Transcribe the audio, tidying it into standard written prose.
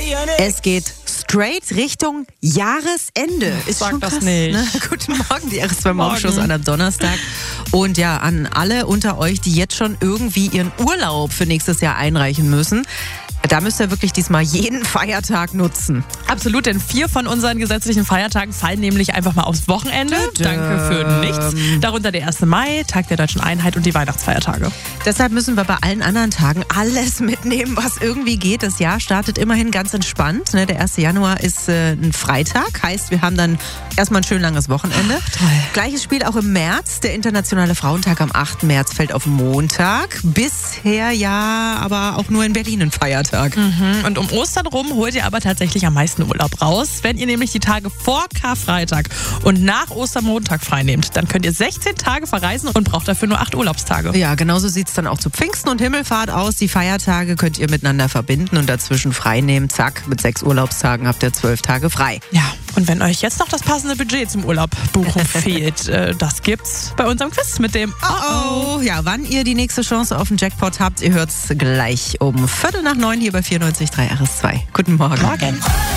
Es geht straight Richtung Jahresende. Ist Sag schon das krass, nicht. ne? Guten Morgen, die RS2-Morgenshow an einem Donnerstag. Und ja, an alle unter euch, die jetzt schon irgendwie ihren Urlaub für nächstes Jahr einreichen müssen. Da müsst ihr wirklich diesmal jeden Feiertag nutzen. Absolut, denn 4 von unseren gesetzlichen Feiertagen fallen nämlich einfach mal aufs Wochenende. Danke für nichts. Darunter der 1. Mai, Tag der Deutschen Einheit und die Weihnachtsfeiertage. Deshalb müssen wir bei allen anderen Tagen alles mitnehmen, was irgendwie geht. Das Jahr startet immerhin ganz entspannt. Der 1. Januar ist ein Freitag, heißt, wir haben dann erstmal ein schön langes Wochenende. Toll. Gleiches Spiel auch im März. Der Internationale Frauentag am 8. März fällt auf Montag. Bisher ja, aber auch nur in Berlin ein Feiertag. Und um Ostern rum holt ihr aber tatsächlich am meisten Urlaub raus. Wenn ihr nämlich die Tage vor Karfreitag und nach Ostermontag freinehmt, dann könnt ihr 16 Tage verreisen und braucht dafür nur 8 Urlaubstage. Ja, genauso sieht es dann auch zu Pfingsten und Himmelfahrt aus. Die Feiertage könnt ihr miteinander verbinden und dazwischen frei nehmen. Zack, mit 6 Urlaubstagen habt ihr 12 Tage frei. Ja, und wenn euch jetzt noch das passende Budget zum Urlaub buchen fehlt, das gibt's bei unserem Quiz mit dem Oh, ja, wann ihr die nächste Chance auf den Jackpot habt, ihr hört's gleich um 8:45 hier bei 94.3 RS2. Guten Morgen. Morgen.